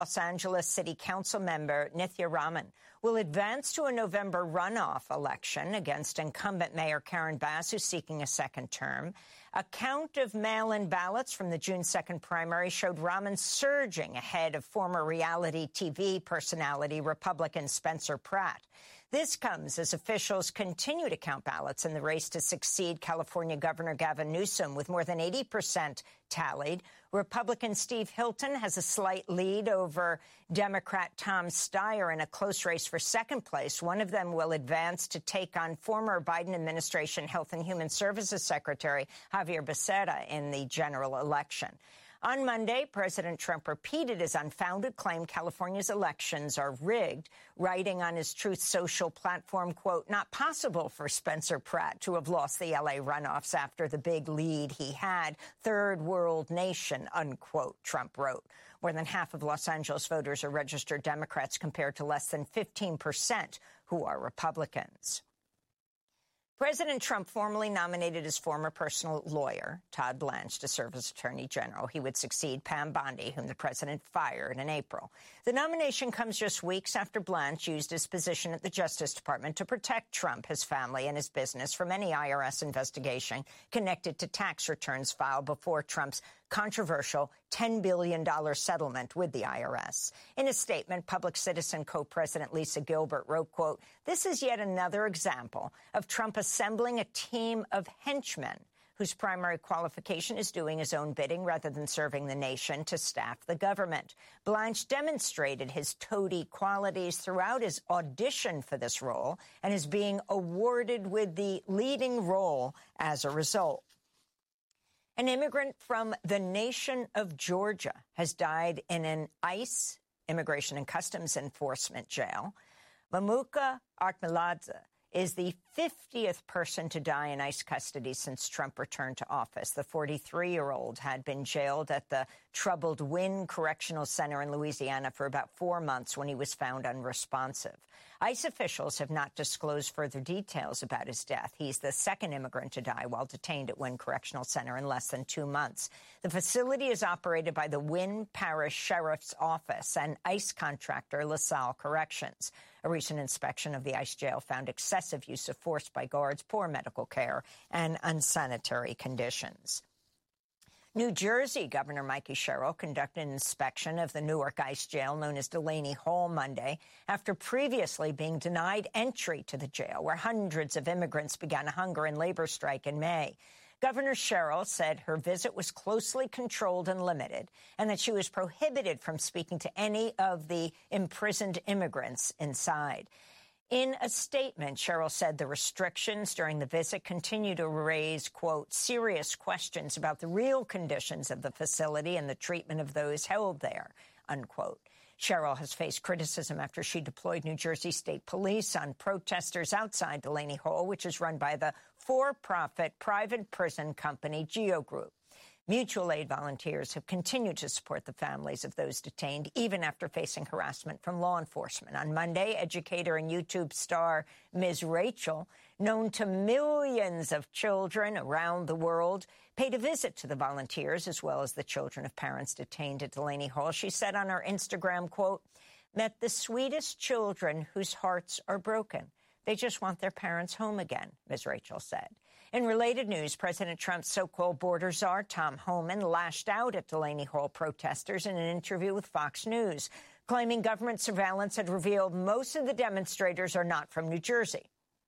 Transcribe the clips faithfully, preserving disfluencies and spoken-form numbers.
Los Angeles City Council member Nithya Raman will advance to a November runoff election against incumbent Mayor Karen Bass, who's seeking a second term. A count of mail-in ballots from the June second primary showed Raman surging ahead of former reality T V personality Republican Spencer Pratt. This comes as officials continue to count ballots in the race to succeed California Governor Gavin Newsom, with more than eighty percent tallied. Republican Steve Hilton has a slight lead over Democrat Tom Steyer in a close race for second place. One of them will advance to take on former Biden administration Health and Human Services Secretary Javier Becerra in the general election. On Monday, President Trump repeated his unfounded claim California's elections are rigged, writing on his Truth Social platform, quote, "Not possible for Spencer Pratt to have lost the L A runoffs after the big lead he had. Third world nation," unquote, Trump wrote. More than half of Los Angeles voters are registered Democrats compared to less than fifteen percent who are Republicans. President Trump formally nominated his former personal lawyer, Todd Blanche, to serve as Attorney General. He would succeed Pam Bondi, whom the president fired in April. The nomination comes just weeks after Blanche used his position at the Justice Department to protect Trump, his family, and his business from any I R S investigation connected to tax returns filed before Trump's controversial ten billion dollars settlement with the I R S. In a statement, Public Citizen co-president Lisa Gilbert wrote, quote, "This is yet another example of Trump assembling a team of henchmen whose primary qualification is doing his own bidding rather than serving the nation to staff the government. Blanche demonstrated his toady qualities throughout his audition for this role and is being awarded with the leading role as a result." An immigrant from the nation of Georgia has died in an ICE, Immigration and Customs Enforcement jail. Mamuka Artmeladze is the fiftieth person to die in ICE custody since Trump returned to office. The forty-three-year-old had been jailed at the Troubled Wind Correctional Center in Louisiana for about four months when he was found unresponsive. ICE officials have not disclosed further details about his death. He's the second immigrant to die while detained at Wind Correctional Center in less than two months. The facility is operated by the Wind Parish Sheriff's Office and ICE contractor LaSalle Corrections. A recent inspection of the ICE jail found excessive use of force by guards, poor medical care, and unsanitary conditions. New Jersey Governor Mikey Sherrill conducted an inspection of the Newark ICE jail known as Delaney Hall Monday after previously being denied entry to the jail, where hundreds of immigrants began a hunger and labor strike in May. Governor Sherrill said her visit was closely controlled and limited, and that she was prohibited from speaking to any of the imprisoned immigrants inside. In a statement, Sherrill said the restrictions during the visit continue to raise, quote, "serious questions about the real conditions of the facility and the treatment of those held there," unquote. Sherrill has faced criticism after she deployed New Jersey State Police on protesters outside Delaney Hall, which is run by the for-profit private prison company Geo Group. Mutual aid volunteers have continued to support the families of those detained, even after facing harassment from law enforcement. On Monday, educator and YouTube star Miz Rachel, known to millions of children around the world, paid a visit to the volunteers as well as the children of parents detained at Delaney Hall. She said on her Instagram, quote, "Met the sweetest children whose hearts are broken. They just want their parents home again," Miz Rachel said. In related news, President Trump's so-called border czar, Tom Homan, lashed out at Delaney Hall protesters in an interview with Fox News, claiming government surveillance had revealed most of the demonstrators are not from New Jersey.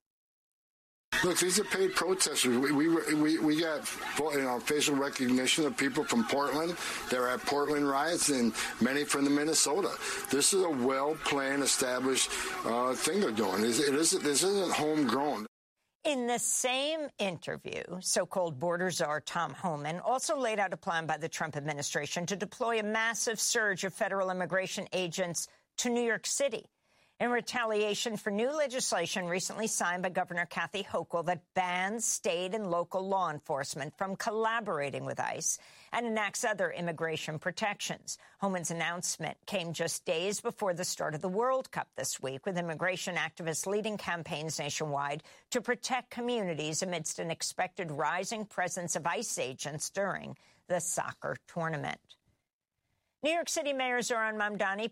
Look, these are paid protesters. We we we, we got you know, facial recognition of people from Portland. They're at Portland riots, and many from the Minnesota. This is a well-planned, established uh, thing they're doing. It isn't, this isn't homegrown. In the same interview, so-called border czar Tom Homan also laid out a plan by the Trump administration to deploy a massive surge of federal immigration agents to New York City in retaliation for new legislation recently signed by Governor Kathy Hochul that bans state and local law enforcement from collaborating with ICE and enacts other immigration protections. Homan's announcement came just days before the start of the World Cup this week, with immigration activists leading campaigns nationwide to protect communities amidst an expected rising presence of ICE agents during the soccer tournament. New York City Mayor Zohran Mamdani